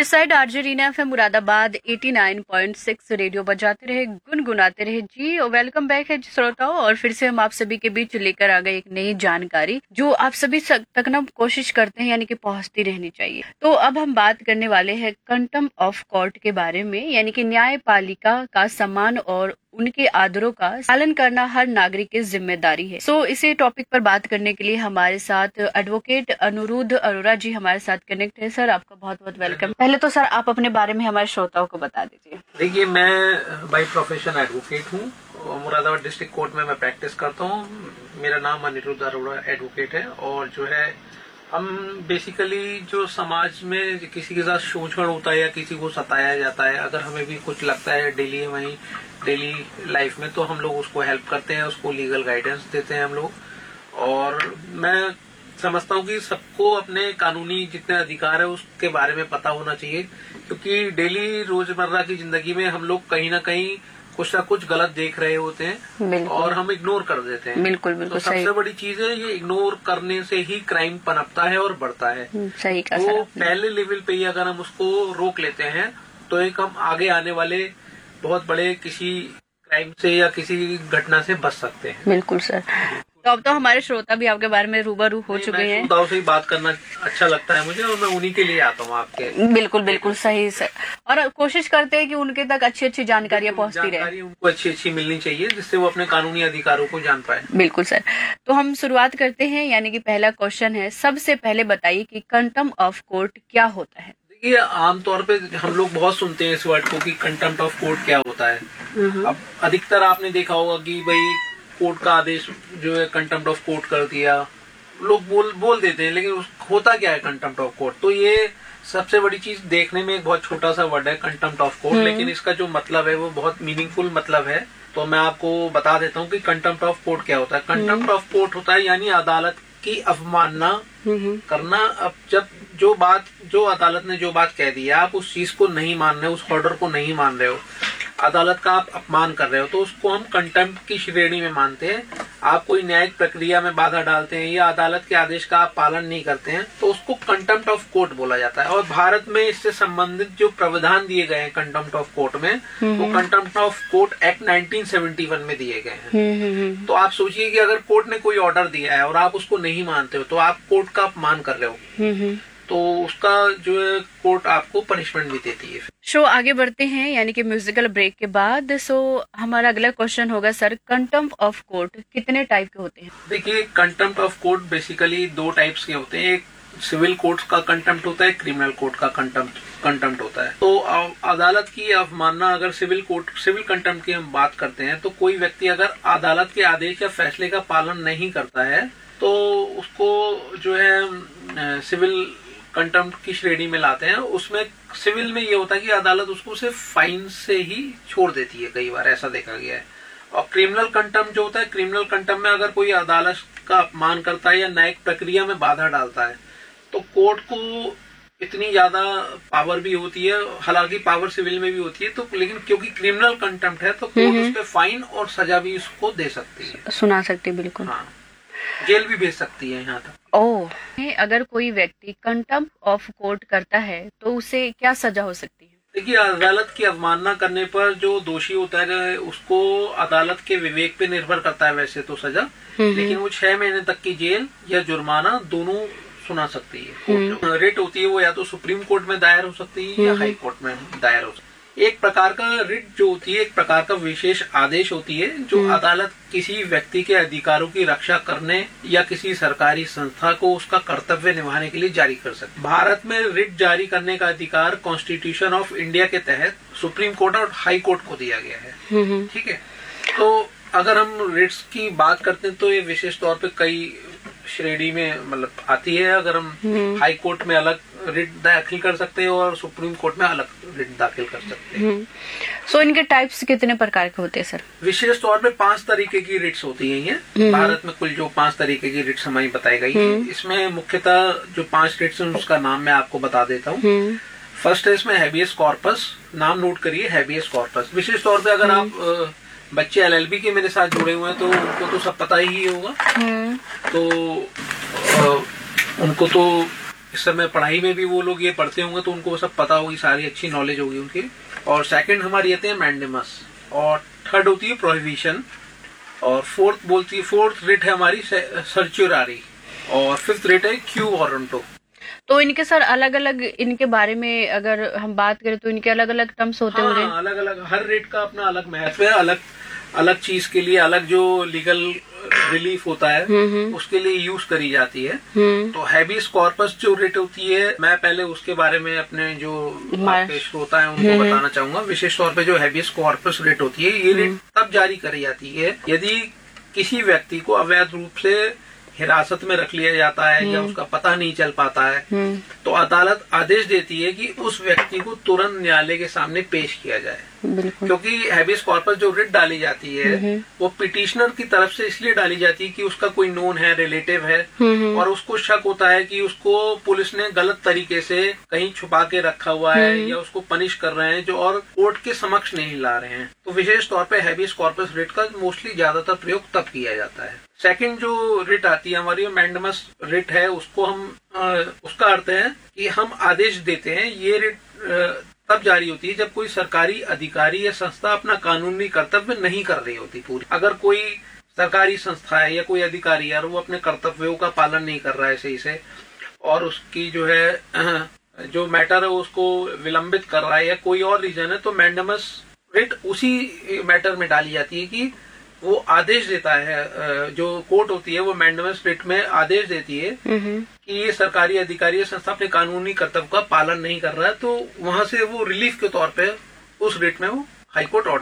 इस side RJ Reena FM Moradabad 89.6 radio बजाते रहे, गुनगुनाते रहे जी। और वेलकम बैक है श्रोताओं, और फिर से हम आप सभी के बीच लेकर आ गए एक नई जानकारी जो आप सभी तक ना कोशिश करते हैं यानी कि पहुंचती रहनी चाहिए। तो अब हम बात करने वाले हैं कंटेम्प्ट ऑफ कोर्ट के बारे में, यानी कि न्यायपालिका का सम्मान और उनके आदरों का पालन करना हर नागरिक की जिम्मेदारी है। सो इसी टॉपिक पर बात करने के लिए हमारे साथ एडवोकेट अनुरुद्ध अरोरा जी हमारे साथ कनेक्ट है। सर, आपका बहुत बहुत वेलकम। पहले तो सर आप अपने बारे में हमारे श्रोताओं को बता दीजिए। देखिए, मैं बाई प्रोफेशन एडवोकेट हूँ। मुरादाबाद डिस्ट्रिक्ट कोर्ट में मैं प्रैक्टिस करता हूँ। मेरा नाम अनिरुद्ध अरोरा एडवोकेट है। और जो है, हम बेसिकली जो समाज में किसी के साथ शोषण होता है या किसी को सताया जाता है, अगर हमें भी कुछ लगता है डेली लाइफ में, तो हम लोग उसको हेल्प करते हैं, उसको लीगल गाइडेंस देते हैं हम लोग। और मैं समझता हूँ कि सबको अपने कानूनी जितने अधिकार है उसके बारे में पता होना चाहिए, क्योंकि डेली रोजमर्रा की जिंदगी में हम लोग कहीं ना कहीं कुछ ना कुछ गलत देख रहे होते हैं और हम इग्नोर कर देते हैं। बिल्कुल बिल्कुल तो सबसे बड़ी चीज है, ये इग्नोर करने से ही क्राइम पनपता है और बढ़ता है। सही कहा तो सर। पहले लेवल पे ही अगर हम उसको रोक लेते हैं तो एक हम आगे आने वाले बहुत बड़े किसी क्राइम से या किसी घटना से बच सकते हैं। बिल्कुल सर। तो अब तो हमारे श्रोता भी आपके बारे में रूबरू हो चुके हैं। श्रोताओं से ही बात करना अच्छा लगता है मुझे, और मैं उन्हीं के लिए आता हूँ आपके। बिल्कुल बिल्कुल सही सर। और कोशिश करते हैं कि उनके तक अच्छी अच्छी जानकारियां पहुंचती रहे। उनको अच्छी मिलनी चाहिए जिससे वो अपने कानूनी अधिकारों को जान पाए। बिल्कुल सर। तो हम शुरुआत करते हैं, यानी कि पहला क्वेश्चन है, सबसे पहले बताइए कि कंटेम्प्ट ऑफ कोर्ट क्या होता है। देखिए, आमतौर पे हम लोग बहुत सुनते हैं इस वर्ड को कि कंटेम्प्ट ऑफ कोर्ट क्या होता है। अब अधिकतर आपने देखा होगा कि भाई कोर्ट का आदेश जो है कंटेम्प्ट ऑफ कोर्ट कर दिया, लोग बोल देते हैं, लेकिन होता क्या है कंटेम्प्ट ऑफ कोर्ट? तो ये सबसे बड़ी चीज, देखने में एक बहुत छोटा सा वर्ड है कंटेम्प्ट ऑफ कोर्ट, लेकिन इसका जो मतलब है वो बहुत मीनिंगफुल मतलब है। तो मैं आपको बता देता हूँ कि कंटेम्प्ट ऑफ कोर्ट क्या होता है। कंटेम्प्ट ऑफ कोर्ट होता है यानी अदालत की अवमानना करना। अब जब जो अदालत ने जो बात कह दी है, आप उस चीज को नहीं मान रहे हो, उस ऑर्डर को नहीं मान रहे हो, अदालत का आप अपमान कर रहे हो, तो उसको हम कंटेम्प्ट की श्रेणी में मानते हैं। आप कोई न्यायिक प्रक्रिया में बाधा डालते हैं या अदालत के आदेश का आप पालन नहीं करते हैं, तो उसको कंटेम्प्ट ऑफ कोर्ट बोला जाता है। और भारत में इससे संबंधित जो प्रावधान दिए गए हैं कंटेम्प्ट ऑफ कोर्ट में, वो कंटेम्प्ट ऑफ कोर्ट एक्ट 1971 में दिए गए हैं। तो आप सोचिए कि अगर कोर्ट ने कोई ऑर्डर दिया है और आप उसको नहीं मानते हो, तो आप कोर्ट का अपमान कर रहे हो, तो उसका जो है कोर्ट आपको पनिशमेंट भी देती है। शो आगे बढ़ते हैं, यानी कि म्यूजिकल ब्रेक के बाद। सो हमारा अगला क्वेश्चन होगा सर, कंटेम्प्ट ऑफ कोर्ट कितने टाइप के होते हैं? देखिए, contempt of court basically 2 types के होते हैं। एक सिविल कोर्ट का कंटेम्प्ट होता है, क्रिमिनल कोर्ट का कंटेम्प्ट होता है। तो अदालत की अवमानना, अगर सिविल कंटेम्प्ट की हम बात करते हैं, तो कोई व्यक्ति अगर अदालत के आदेश या फैसले का पालन नहीं करता है, तो उसको जो है सिविल कंटेम्प्ट की श्रेणी में लाते हैं। उसमें सिविल में ये होता है कि अदालत उसको सिर्फ फाइन से ही छोड़ देती है, कई बार ऐसा देखा गया है। और क्रिमिनल कंटेम्प्ट जो होता है, क्रिमिनल कंटेम्प्ट में अगर कोई अदालत का अपमान करता है या न्यायिक प्रक्रिया में बाधा डालता है, तो कोर्ट को इतनी ज्यादा पावर भी होती है, हालांकि पावर सिविल में भी होती है, तो लेकिन क्योंकि क्रिमिनल कंटेम्प्ट है तो कोर्ट उस पर फाइन और सजा भी उसको दे सकती है, सुना सकती है। बिल्कुल, हाँ, जेल भी भेज सकती है यहाँ तक। अगर कोई व्यक्ति कंटेम्प्ट ऑफ कोर्ट करता है तो उसे क्या सजा हो सकती है? देखिए, अदालत की अवमानना करने पर जो दोषी होता है उसको अदालत के विवेक पे निर्भर करता है वैसे तो सजा, लेकिन वो 6 महीने तक की जेल या जुर्माना दोनों सुना सकती है। रिट होती है वो या तो सुप्रीम कोर्ट में दायर हो सकती है या हाई कोर्ट में दायर हो सकती है। एक प्रकार का रिट जो होती है, एक प्रकार का विशेष आदेश होती है जो अदालत किसी व्यक्ति के अधिकारों की रक्षा करने या किसी सरकारी संस्था को उसका कर्तव्य निभाने के लिए जारी कर सकती है। भारत में रिट जारी करने का अधिकार कॉन्स्टिट्यूशन ऑफ इंडिया के तहत सुप्रीम कोर्ट और हाई कोर्ट को दिया गया है। ठीक है, तो अगर हम रिट्स की बात करते हैं तो ये विशेष तौर पे कई श्रेणी में मतलब आती है। अगर हम हाई कोर्ट में अलग रिट दाखिल कर सकते हैं और सुप्रीम कोर्ट में अलग रिट दाखिल कर सकते हैं। सो इनके टाइप्स कितने प्रकार के होते हैं सर? विशेष तौर पे 5 तरीके की रिट्स होती है भारत में। कुल जो 5 तरीके की रिट्स हमारी बताई गई है, इसमें मुख्यतः जो 5 रिट्स हैं उसका नाम मैं आपको बता देता हूँ। फर्स्ट है इसमें हैबियस कॉर्पस। नाम नोट करिए, हैबियस कॉर्पस। विशेष तौर पे अगर आप बच्चे एलएलबी के मेरे साथ जुड़े हुए हैं तो उनको तो सब पता ही होगा। तो उनको तो इस समय पढ़ाई में भी वो लोग ये पढ़ते होंगे तो उनको सब पता होगी, सारी अच्छी नॉलेज होगी उनकी। और सेकंड हमारी आती है मैंडेमस, और थर्ड होती है प्रोहिबिशन, और फोर्थ रिट है हमारी सर्चुरारी, और फिफ्थ रिट है क्यू वारंटो। तो इनके सर अलग अलग, इनके बारे में अगर हम बात करें तो इनके अलग अलग टर्म्स होते होंगे। हाँ, अलग अलग, हर रेट का अपना अलग महत्व है, अलग अलग चीज के लिए अलग जो लीगल रिलीफ होता है उसके लिए यूज करी जाती है। तो हैबियस कॉर्पस जो रिट होती है, मैं पहले उसके बारे में अपने जो आपके श्रोता है उनको बताना चाहूंगा। विशेष तौर पे जो हैबियस कॉर्पस रिट होती है, ये रिट तब जारी करी जाती है यदि किसी व्यक्ति को अवैध रूप से हिरासत में रख लिया जाता है या उसका पता नहीं चल पाता है, तो अदालत आदेश देती है कि उस व्यक्ति को तुरंत न्यायालय के सामने पेश किया जाए। क्योंकि हैबियस कॉर्पस जो रिट डाली जाती है वो पिटिशनर की तरफ से इसलिए डाली जाती है कि उसका कोई नोन है, रिलेटिव है, और उसको शक होता है कि उसको पुलिस ने गलत तरीके से कहीं छुपा के रखा हुआ है या उसको पनिश कर रहे हैं, जो और कोर्ट के समक्ष नहीं ला रहे हैं। तो विशेष तौर पे हैबियस कॉर्पस रिट का मोस्टली ज्यादातर प्रयोग तब किया जाता है। सेकंड जो रिट आती है हमारी मैंडेमस रिट है, उसको हम उसका अर्थ है कि हम आदेश देते हैं। ये रिट तब जारी होती है जब कोई सरकारी अधिकारी या संस्था अपना कानूनी कर्तव्य नहीं कर रही होती पूरी। अगर कोई सरकारी संस्था है या कोई अधिकारी है और वो अपने कर्तव्यों का पालन नहीं कर रहा है सही से, और उसकी जो है जो मैटर है उसको विलंबित कर रहा है या कोई और रीजन है, तो मैंडेमस रिट उसी मैटर में डाली जाती है कि वो आदेश देता है, जो कोर्ट होती है वो मैंडेमस रिट में आदेश देती है कि ये सरकारी अधिकारी या संस्था अपने कानूनी कर्तव्य का पालन नहीं कर रहा है, तो वहां से वो रिलीफ के तौर पे उस रिट में वो हाईकोर्ट